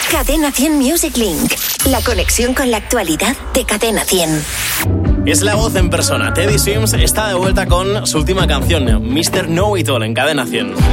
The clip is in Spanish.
Cadena 100 Music Link. La conexión con la actualidad de Cadena 100. Es la voz en persona. Teddy Swims está de vuelta con su última canción, Mr. Know It All, en Cadena 100.